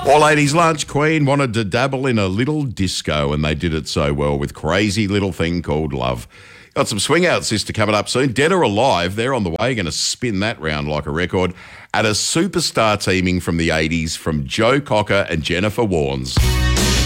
Or Ladies Lunch, Queen wanted to dabble in a little disco and they did it so well with Crazy Little Thing Called Love. Got some Swing Out Sister coming up soon. Dead or Alive, they're on the way, going to spin that round like a record. At a superstar teaming from the 80s from Joe Cocker and Jennifer Warnes.